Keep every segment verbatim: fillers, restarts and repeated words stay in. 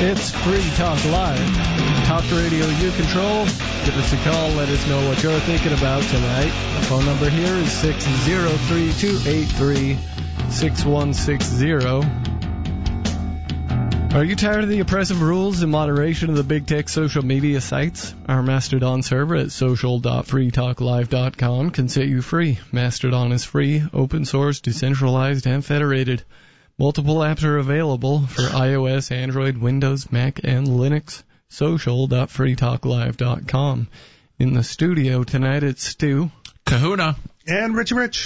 It's Free Talk Live. Talk radio you control. Give us a call. Let us know what you're thinking about tonight. The phone number here is six zero three, two eight three, six one six zero. Are you tired of the oppressive rules and moderation of the big tech social media sites? Our Mastodon server at social dot free talk live dot com can set you free. Mastodon is free, open source, decentralized, and federated. Multiple apps are available for iOS, Android, Windows, Mac, and Linux. social dot free talk live dot com. In the studio tonight, it's Stu. Kahuna. And Richie Rich.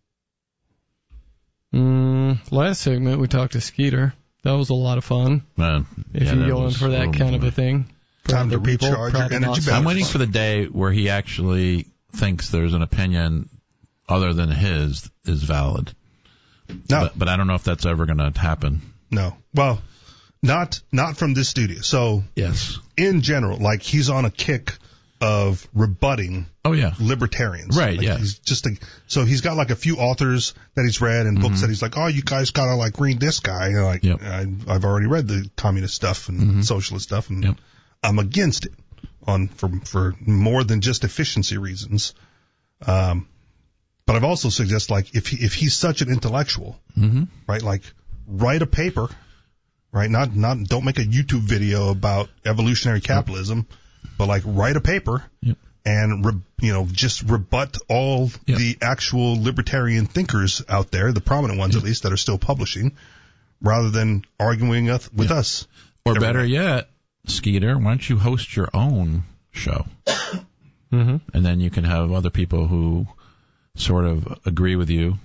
Mm, last segment, we talked to Skeeter. That was a lot of fun. Man, if yeah, you go in for that kind of a thing. Time to recharge your energy balance. I'm waiting for the day where he actually thinks there's an opinion other than his is valid. No. But, but I don't know if that's ever going to happen. No. Well, not not from this studio. So, yes, in general, like he's on a kick of rebutting oh, yeah. libertarians. Right, like yeah. He's just a, so he's got like a few authors that he's read and books mm-hmm. that he's like, oh, you guys got to like read this guy. You know, like, yep. I, I've already read the communist stuff and mm-hmm. socialist stuff, and yep. I'm against it on for, for more than just efficiency reasons. Um, but I've also suggested, like, if he, if he's such an intellectual, mm-hmm. right, like, write a paper, right? Not, not, don't make a YouTube video about evolutionary capitalism. Yep. But, like, write a paper yep. and, re, you know, just rebut all yep. the actual libertarian thinkers out there, the prominent ones yep. at least, that are still publishing, rather than arguing with yep. us. Or Everybody. Better yet, Skeeter, why don't you host your own show? mm-hmm. And then you can have other people who sort of agree with you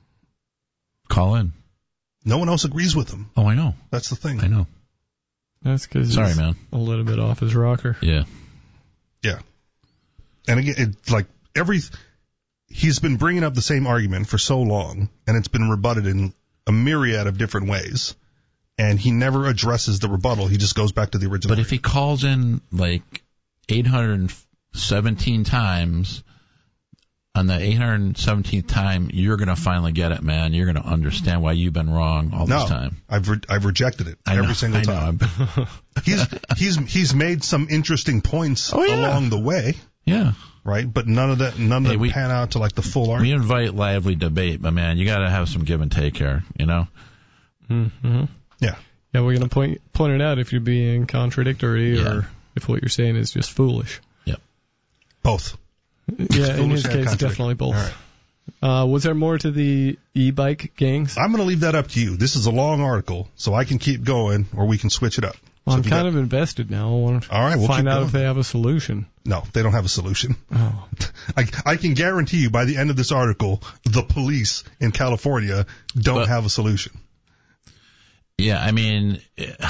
call in. No one else agrees with him. Oh, I know. That's the thing. I know. That's because Sorry, he's man. a little bit off his rocker. Yeah. Yeah. And again, it's like every, he's been bringing up the same argument for so long, and it's been rebutted in a myriad of different ways, and he never addresses the rebuttal. He just goes back to the original. But if he calls in like eight hundred seventeen times, on the eight hundred seventeenth time, you're going to finally get it, man. You're going to understand why you've been wrong all no, this time. I've re- I've rejected it I every know, single I time. Know. he's he's he's made some interesting points oh, yeah. along the way. Yeah. Right, but none of that none of hey, them we, pan out to like the full argument. We invite lively debate, but man, you got to have some give and take here, you know. Mm-hmm. Yeah. Yeah, we're going to point point it out if you're being contradictory yeah. or if what you're saying is just foolish. Yep. Both. Yeah, in his case, definitely both. All right. Uh, was there more to the e-bike gangs? I'm going to leave that up to you. This is a long article, so I can keep going, or we can switch it up. Well, so I'm kind got... of invested now. I want to All right, we'll find keep out going. if they have a solution. No, they don't have a solution. Oh. I, I can guarantee you by the end of this article, the police in California don't but, have a solution. Yeah, I mean,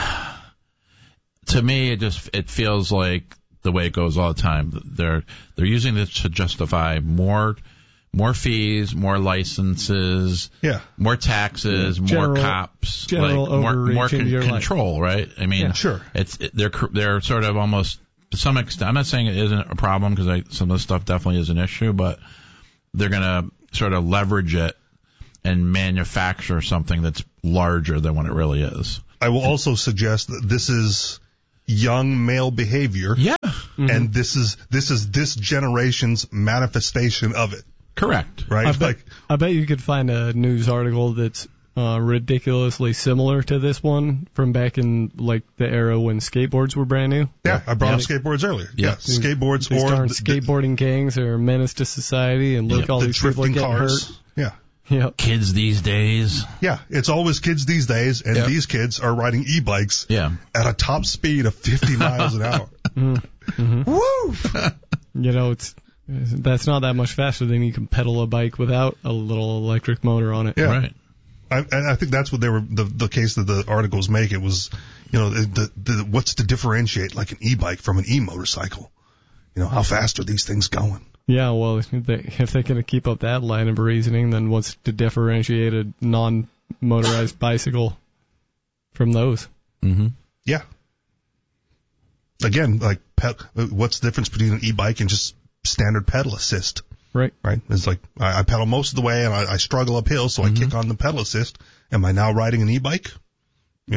to me, it just it feels like the way it goes all the time. They're they're using this to justify more more fees, more licenses, yeah, more taxes, general, more cops, general like more more con- control, life. right? I mean, yeah, sure. It's it, they're they're sort of almost to some extent. I'm not saying it isn't a problem because some of this stuff definitely is an issue, but they're gonna sort of leverage it and manufacture something that's larger than what it really is. I will also suggest that this is young male behavior. Yeah. Mm-hmm. And this is this is this generation's manifestation of it. Correct. Right? I bet, like I bet you could find a news article that's uh, ridiculously similar to this one from back in like the era when skateboards were brand new. Yeah, I brought yeah. up skateboards earlier. Yeah, yeah. skateboards These or darn the, skateboarding the, gangs are a menace to society, and look yeah, all the these people getting cars. hurt. Yeah. Yep. Kids these days. Yeah, it's always kids these days, and yep. these kids are riding e-bikes yeah. at a top speed of fifty miles an hour. Mm-hmm. Woo! You know, it's that's not that much faster than you can pedal a bike without a little electric motor on it. Yeah. Right. I, and I think that's what they were the the case that the articles make. It was, you know, the, the what's to differentiate like an e-bike from an e-motorcycle? You know, how fast are these things going? Yeah, well, if, they, if they're going to keep up that line of reasoning, then what's to differentiate a non-motorized bicycle from those? Mm-hmm. Yeah. Again, like, pe- what's the difference between an e-bike and just standard pedal assist? Right. Right? It's like, I, I pedal most of the way and I, I struggle uphill, so mm-hmm. I kick on the pedal assist. Am I now riding an e-bike? You know?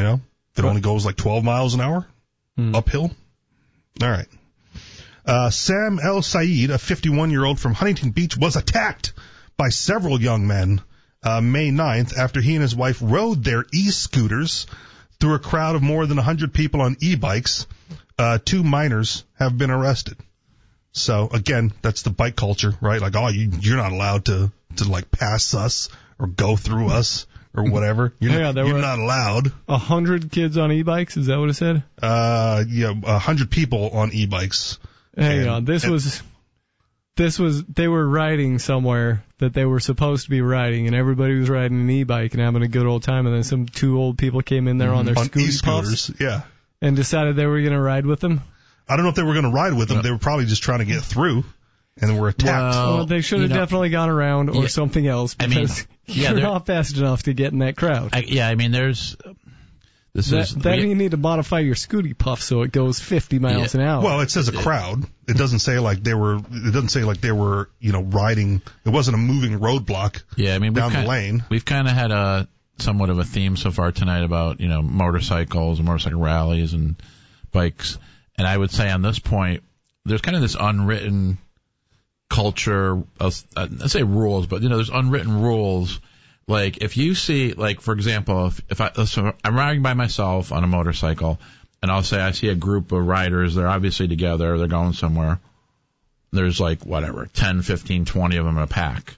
If it only goes like twelve miles an hour Hmm. uphill. All right. Uh, Sam El Said, a fifty-one-year-old from Huntington Beach, was attacked by several young men uh, May ninth after he and his wife rode their e-scooters through a crowd of more than one hundred people on e-bikes. Uh, two minors have been arrested. So, again, that's the bike culture, right? Like, oh, you, you're not allowed to, to, like, pass us or go through us or whatever. You're, Yeah, not, there you're were- not allowed. A hundred kids on e-bikes, is that what it said? Uh, yeah, a hundred people on e-bikes. Hang And- on, this and- was, this was, they were riding somewhere that they were supposed to be riding, and everybody was riding an e-bike and having a good old time, and then some two old people came in there on their on scooty e-scooters, puffs yeah. and decided they were going to ride with them. I don't know if they were going to ride with them. No. They were probably just trying to get through, and they were attacked. Well, Well, they should have you know- definitely gone around or Yeah. something else I mean, because yeah, you're they're- not fast enough to get in that crowd. I, yeah, I mean, there's this That, is then we- you need to modify your scooty puff so it goes fifty miles Yeah. an hour. Well, it says a crowd. It doesn't say like they were. It doesn't say like they were, you know, riding. It wasn't a moving roadblock. yeah, I mean, we've down the kind, lane. We've kind of had a somewhat of a theme so far tonight about you know motorcycles and motorcycle rallies and bikes, and I would say on this point, there's kind of this unwritten culture. Of, uh, I say rules, but you know, there's unwritten rules. Like if you see, like for example, if, if I so I'm riding by myself on a motorcycle, and I'll say I see a group of riders, they're obviously together, they're going somewhere. There's like whatever, ten, fifteen, twenty of them in a pack.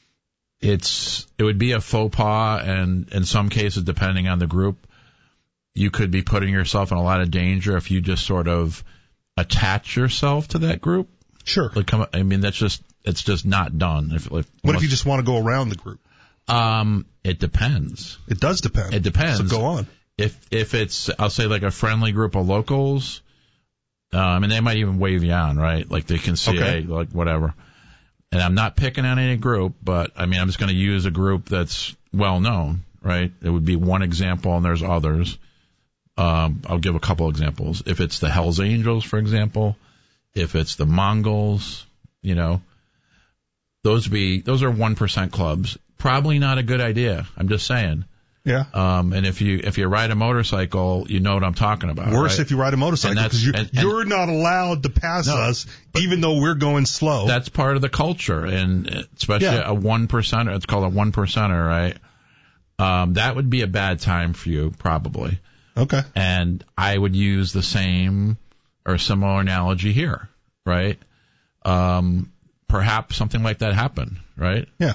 It's it would be a faux pas, and in some cases, depending on the group, you could be putting yourself in a lot of danger if you just sort of attach yourself to that group. Sure. Like, come, I mean, that's just it's just not done. If, if What if you just want to go around the group? Um, it depends. It does depend. It depends. So go on. If if it's, I'll say like a friendly group of locals, uh, I mean, they might even wave you on, right? Like they can see, Okay. hey, like whatever. And I'm not picking on any group, but I mean, I'm just going to use a group that's well known, right? It would be one example, and there's others. Um, I'll give a couple examples. If it's the Hells Angels, for example, if it's the Mongols, you know, those be those are one percent clubs. Probably not a good idea. I'm just saying. Yeah. Um, and if you if you ride a motorcycle, you know what I'm talking about. Worse right? if you ride a motorcycle And that's- because you're, and- and- you're not allowed to pass No, us even though we're going slow. That's part of the culture, and especially Yeah. a one percenter. It's called a one percenter, right? Um, that would be a bad time for you, probably. Okay. And I would use the same or similar analogy here, right? Um, perhaps something like that happened, right? Yeah.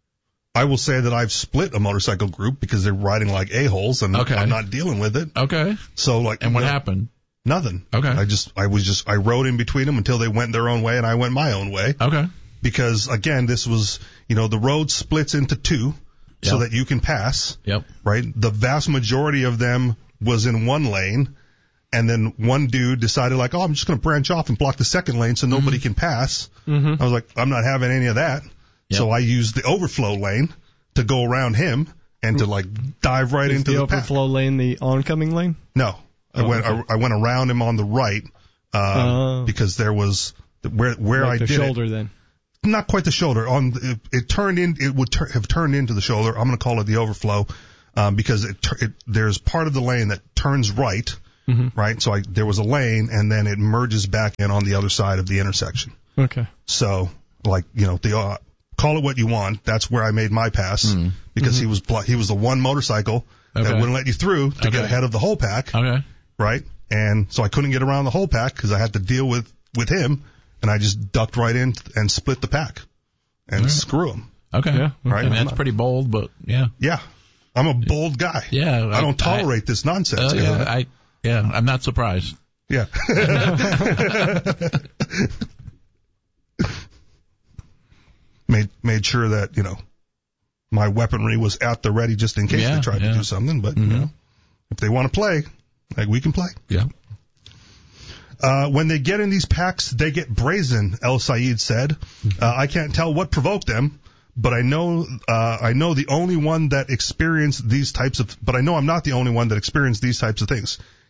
I will say that I've split a motorcycle group because they're riding like a-holes and Okay. I'm not dealing with it. Okay. So like, And what no- happened? Nothing. Okay. I just, I was just, I rode in between them until they went their own way and I went my own way. Okay. Because again, this was, you know, the road splits into two so Yep. that you can pass, Yep. right? The vast majority of them was in one lane. And then one dude decided like, oh, I'm just going to branch off and block the second lane so nobody can pass. Mm-hmm. I was like, I'm not having any of that. Yep. So I used the overflow lane to go around him and to like dive right Is into the, the, pack. overflow lane the oncoming lane? No, I Oh, went okay. I, I went around him on the right uh, Oh. because there was where where Like I the did shoulder then. it, not quite the shoulder. On the, it, it turned in it would tur- have turned into the shoulder. I'm going to call it the overflow um, because it, tur- it there's part of the lane that turns right. Mm-hmm. Right, so I, there was a lane, and then it merges back in on the other side of the intersection. Okay. So, like, you know, the uh, call it what you want. That's where I made my pass Mm. because Mm-hmm. he was blo- he was the one motorcycle that Okay. wouldn't let you through to get Okay. ahead of the whole pack, Okay. right? And so I couldn't get around the whole pack because I had to deal with with him, and I just ducked right in and split the pack and Right. screw him. Okay. Yeah. Right. I mean, that's pretty bold, but yeah. Yeah, I'm a bold guy. Yeah. I don't tolerate this nonsense. Uh, you know yeah, that? I, yeah, I'm not surprised. Yeah. made made sure that, you know, my weaponry was at the ready just in case Yeah, they tried yeah. to do something. But, Mhm. you know, if they want to play, like, we can play. Yeah. Uh, when they get in these packs, they get brazen, El Said said. Uh, I can't tell what provoked them, but I know, uh, I know the only one that experienced these types of, but I know I'm not the only one that experienced these types of things.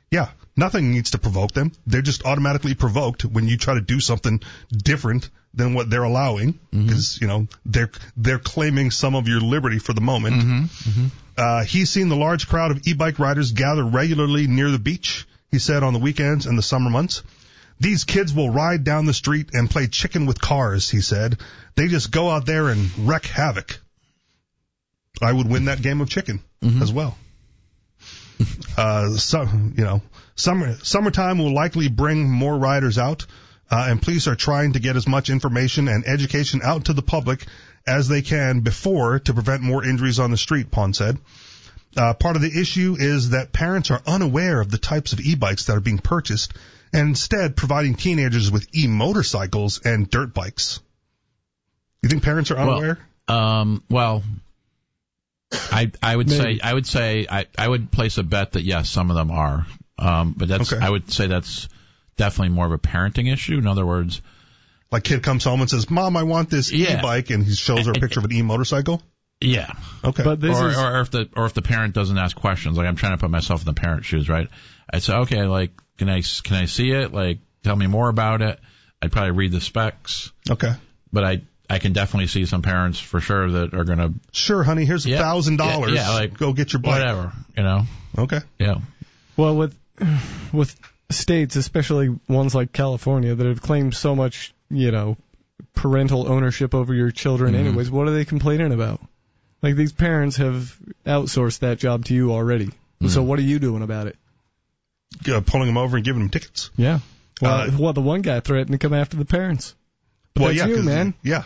Yeah, nothing needs to provoke them. They're just automatically provoked when you try to do something different than what they're allowing, because mm-hmm. you know they're they're claiming some of your liberty for the moment. Mm-hmm. Mm-hmm. Uh, he's seen the large crowd of e-bike riders gather regularly near the beach, he said, on the weekends and the summer months. These kids will ride down the street and play chicken with cars, he said. They just go out there and wreak havoc. I would win that game of chicken mm-hmm. as well. Uh, so, you know, summer, summertime will likely bring more riders out, uh, and police are trying to get as much information and education out to the public as they can before to prevent more injuries on the street, Pond said. Uh, part of the issue is that parents are unaware of the types of e-bikes that are being purchased, and instead providing teenagers with e-motorcycles and dirt bikes. You think parents are unaware? Well, um, well I I would Maybe. say I would say I, I would place a bet that yes, some of them are. Um, but that's okay. I would say that's definitely more of a parenting issue. In other words, like kid comes home and says, "Mom, I want this yeah. e-bike," and he shows her a picture of an e-motorcycle. Yeah. Okay. But this or, is... or if the or if the parent doesn't ask questions, like I'm trying to put myself in the parent's shoes, right? I'd say, okay, like can I can I see it? Like tell me more about it. I'd probably read the specs. Okay. But I I can definitely see some parents for sure that are gonna. Sure, honey. Here's a yeah, thousand dollars. Yeah, like go get your bike. Whatever, you know. Okay. Yeah. Well, with with states, especially ones like California, that have claimed so much, you know, parental ownership over your children mm-hmm. anyways, what are they complaining about? Like, these parents have outsourced that job to you already. Mm-hmm. So what are you doing about it? Uh, pulling them over and giving them tickets. Yeah. Well, Uh, well the one guy threatened to come after the parents. But well, that's yeah, you, 'cause- man. Yeah.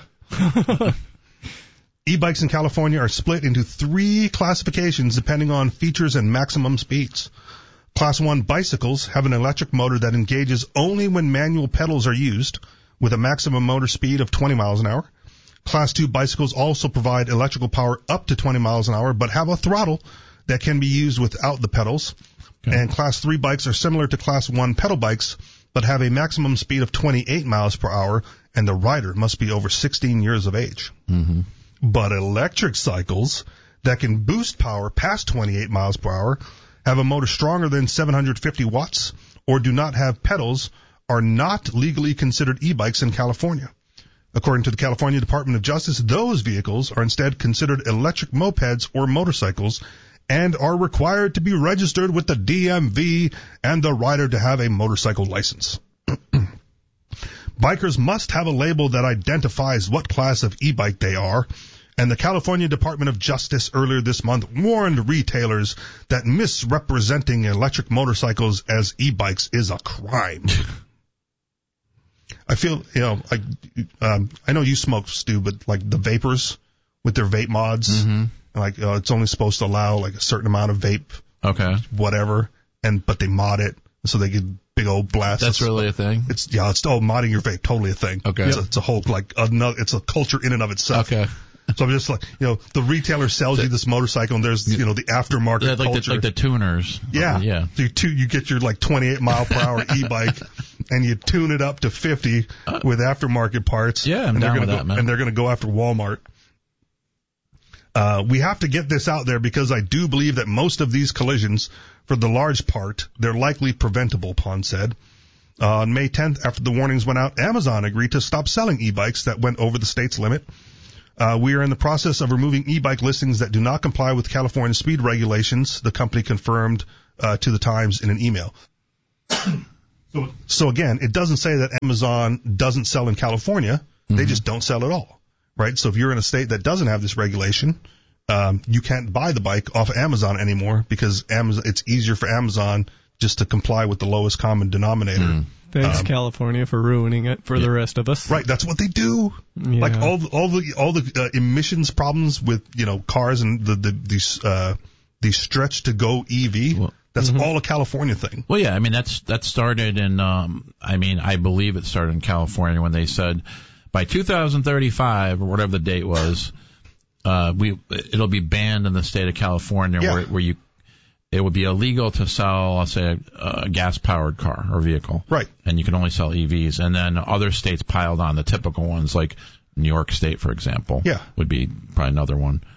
E-bikes in California are split into three classifications depending on features and maximum speeds. Class one bicycles have an electric motor that engages only when manual pedals are used, with a maximum motor speed of twenty miles an hour. Class two bicycles also provide electrical power up to twenty miles an hour, but have a throttle that can be used without the pedals. Okay. And Class three bikes are similar to Class one pedal bikes, but have a maximum speed of twenty-eight miles per hour, and the rider must be over sixteen years of age. Mm-hmm. But electric cycles that can boost power past twenty-eight miles per hour, have a motor stronger than seven hundred fifty watts, or do not have pedals, are not legally considered e-bikes in California. According to the California Department of Justice, those vehicles are instead considered electric mopeds or motorcycles and are required to be registered with the D M V and the rider to have a motorcycle license. Bikers must have a label that identifies what class of e-bike they are, and the California Department of Justice earlier this month warned retailers that misrepresenting electric motorcycles as e-bikes is a crime. I feel, you know, like, um, I know you smoke, Stu, but like the vapors with their vape mods, mm-hmm. like uh, it's only supposed to allow like a certain amount of vape, Okay. whatever, and but they mod it so they get big old blasts. That's really a thing? It's yeah, it's oh, modding your vape, totally a thing. Okay. It's a, it's a whole like another, it's a culture in and of itself. Okay. So I'm just like, you know, the retailer sells you this motorcycle, and there's, you know, the aftermarket Yeah, like culture. the, like the tuners. Yeah. Uh, yeah. So you, tu- you get your like twenty-eight mile per hour e-bike, and you tune it up to fifty Uh, with aftermarket parts. Yeah, I'm and down they're gonna with go, that, man. And they're going to go after Walmart. Uh, we have to get this out there because I do believe that most of these collisions, for the large part, they're likely preventable, Pond said. Uh, on May tenth, after the warnings went out, Amazon agreed to stop selling e-bikes that went over the state's limit. Uh, we are in the process of removing e-bike listings that do not comply with California speed regulations, the company confirmed uh, to the Times in an email. so, so again, it doesn't say that Amazon doesn't sell in California. Mm-hmm. They just don't sell at all, right? So if you're in a state that doesn't have this regulation, um, you can't buy the bike off of Amazon anymore because Amazon, it's easier for Amazon just to comply with the lowest common denominator. Mm. Thanks, Um, California, for ruining it for yeah. the rest of us. Right, that's what they do. Yeah. Like all the, all the all the uh, emissions problems with, you know, cars and the the these uh the stretch to go E V. Well, that's mm-hmm. all a California thing. Well, yeah, I mean, that's that started in, um, I mean, I believe it started in California when they said by two thousand thirty-five or whatever the date was, uh, we it'll be banned in the state of California Yeah. where where you it would be illegal to sell, let's say, a, a gas-powered car or vehicle. Right. And you can only sell E Vs. And then other states piled on the typical ones, like New York State, for example. Yeah. Would be probably another one.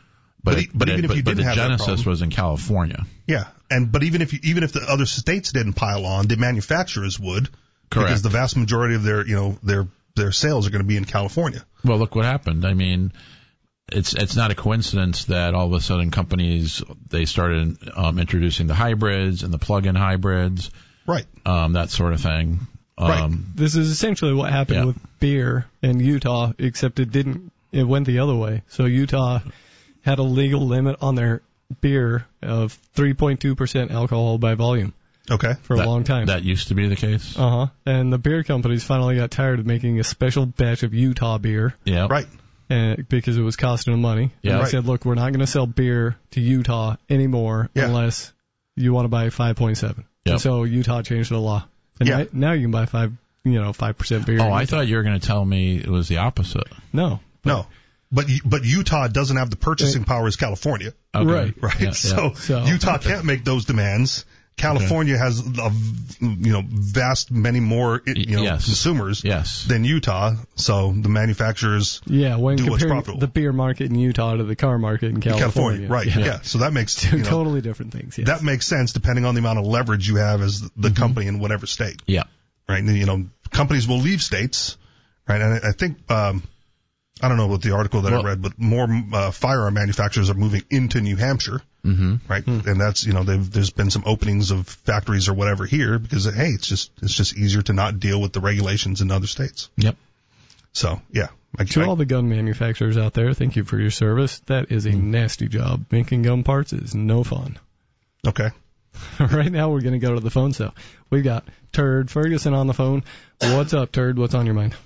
But, But it, e- but even it, if you but, didn't but have the that genesis problem- was in California. Yeah, and but even if you, even if the other states didn't pile on, the manufacturers would, Correct. because the vast majority of their you know their their sales are going to be in California. Well, look what happened. I mean, it's it's not a coincidence that all of a sudden companies they started um, introducing the hybrids and the plug-in hybrids, Right. um, that sort of thing. Um, Right. This is essentially what happened Yeah. with beer in Utah, except it didn't. It went the other way. So Utah had a legal limit on their beer of three point two percent alcohol by volume Okay. for that, a long time. That used to be the case. Uh huh. And the beer companies finally got tired of making a special batch of Utah beer, Yeah. Right. and because it was costing them money. Yeah. And they Right. said, look, we're not going to sell beer to Utah anymore Yeah. unless you want to buy five point seven. Yep. And so Utah changed the law. And Yeah. now, now you can buy five, you know, five percent beer. Oh, I thought you were going to tell me it was the opposite. No. No. But but Utah doesn't have the purchasing power as California, Okay. Right. right? Yeah, so, yeah. So- Utah can't make those demands. California has a, you know vast many more you know Yes. consumers Yes. than Utah. So the manufacturers Yeah, when do what's comparing profitable. the beer market in Utah to the car market in California. California, right? Yeah. Yeah. So that makes Two you know, totally different things. Yes. that makes sense depending on the amount of leverage you have as the Mm-hmm. company in whatever state, Yeah. right? And, you know, companies will leave states, right? And I, I think um, I don't know what the article that Well- I read, but more uh, firearm manufacturers are moving into New Hampshire, Mm-hmm. right? Hmm. And that's you know they've, there's been some openings of factories or whatever here because hey, it's just it's just easier to not deal with the regulations in other states. Yep. So yeah, I, To I, all the gun manufacturers out there, thank you for your service. That is a Mm-hmm. nasty job. Making gun parts is no fun. okay. Right now, we're going to go to the phone cell. We've got Turd Ferguson on the phone. What's up, Turd? What's on your mind?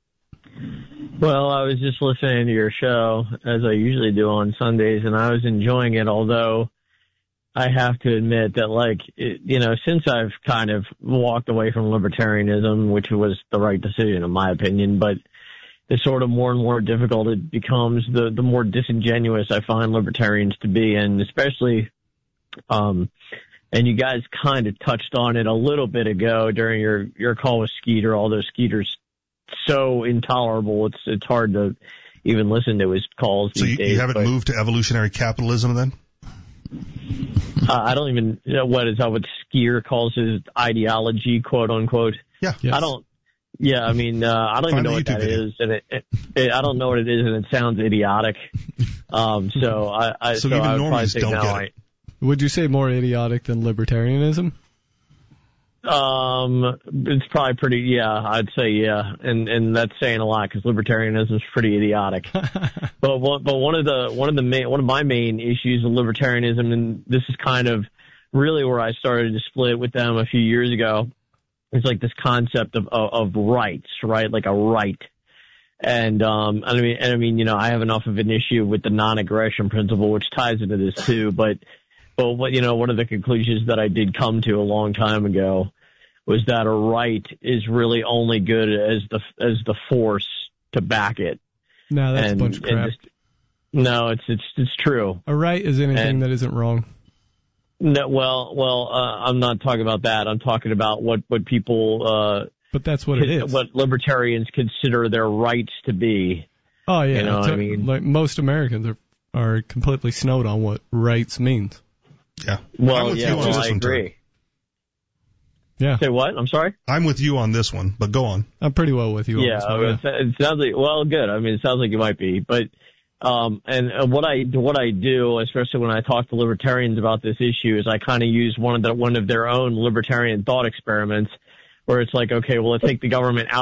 Well, I was just listening to your show, as I usually do on Sundays, and I was enjoying it, although I have to admit that, like, it, you know, since I've kind of walked away from libertarianism, which was the right decision in my opinion, but the sort of more and more difficult it becomes, the, the more disingenuous I find libertarians to be, and especially, um, and you guys kind of touched on it a little bit ago during your, your call with Skeeter, although Skeeter's so intolerable, it's it's hard to even listen to his calls So these you, days. you haven't but, moved to evolutionary capitalism then? uh, I don't even you know what is that what Skeer calls his ideology, quote unquote. Yeah. Yes. I don't. Yeah, I mean, uh, I don't Find even know the what YouTube that video. is, and it, it, it, I don't know what it is, and it sounds idiotic. Um, so I, I So so, even I would probably normies say don't no. get I, it. Would you say more idiotic than libertarianism? Um, it's probably pretty, yeah, I'd say yeah, and and that's saying a lot because libertarianism is pretty idiotic. but one, but one of the one of the main one of my main issues with libertarianism, and this is kind of really where I started to split with them a few years ago, is like this concept of of, of rights, right? Like a right. And um, I mean, and I mean, you know, I have enough of an issue with the non-aggression principle, which ties into this too, but. But what you know, one of the conclusions that I did come to a long time ago was that a right is really only good as the as the force to back it. No, that's and, a bunch of crap. Just, no, it's it's it's true. A right is anything and- that isn't wrong. No, well, well, uh, I'm not talking about that. I'm talking about what what people uh, But that's what it is. what libertarians consider their rights to be. Oh yeah, you know what I To- mean? like most Americans are are completely snowed on what rights means. Yeah. Well, I'm with yeah, you on well, this I one, agree. Yeah, Say what? I'm sorry. I'm with you on this one, but go on. I'm pretty well with you. Yeah, on this one, it, it sounds like well, good. I mean, it sounds like you might be, but um, and uh, what I what I do, especially when I talk to libertarians about this issue, is I kind of use one of the one of their own libertarian thought experiments, where it's like, okay, well, let's take the government out.